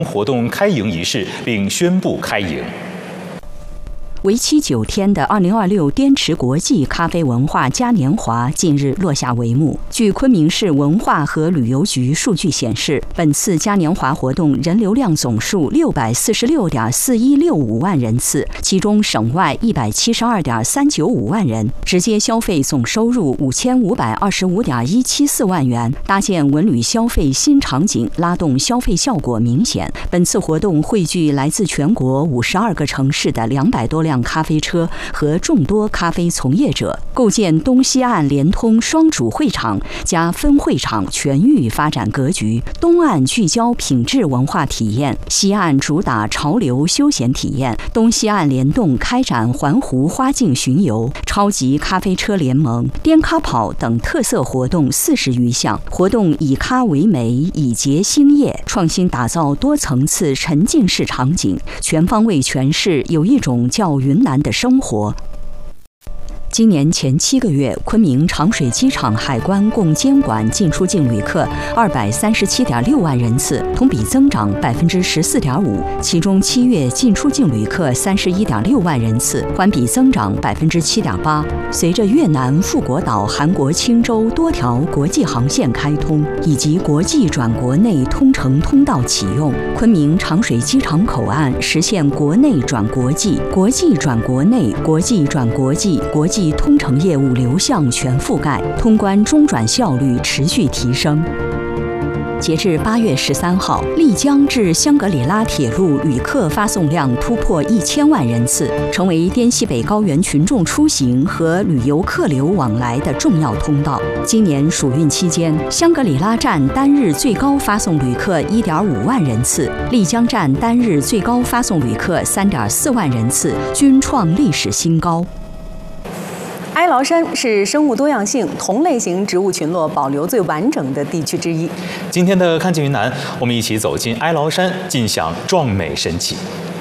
活动开营仪式，并宣布开营。 为期9天的2026滇池国际咖啡文化嘉年华近日落下帷幕。据昆明市文化和旅游局数据显示，本次嘉年华活动人流量总数646.4165万人次，其中省外172.395万人，直接消费总收入5525.174万元，搭建文旅消费新场景，拉动消费效果明显。本次活动汇聚来自全国52个城市的200多辆咖啡车和众多咖啡从业者，构建东西岸联通双主会场加分会场全域发展格局。东岸聚焦品质文化体验，西岸主打潮流休闲体验，东西岸联动开展环湖花径巡游、超级咖啡车联盟、滇咖跑等特色活动40余项。活动以咖为媒，以结兴业，创新打造多层次沉浸式场景，全方位诠释有一种叫云南的生活。今年前7个月，昆明长水机场海关共监管进出境旅客237.6万人次，同比增长14.5%。其中7月进出境旅客31.6万人次，环比增长7.8%。随着越南富国岛、韩国钦州多条国际航线开通，以及国际转国内通程通道启用，昆明长水机场口岸实现国内转国际、国际转国内、国际转国际、国际通程业务流向全覆盖，通关中转效率持续提升。截至8月13号，丽江至香格里拉铁路旅客发送量突破1000万人次，成为滇西北高原群众出行和旅游客流往来的重要通道。今年暑运期间，香格里拉站单日最高发送旅客1.5万人次，丽江站单日最高发送旅客3.4万人次，均创历史新高。 哀牢山是生物多样性、同类型植物群落保留最完整的地区之一。 今天的看见云南，我们一起走进哀牢山，尽享壮美神奇。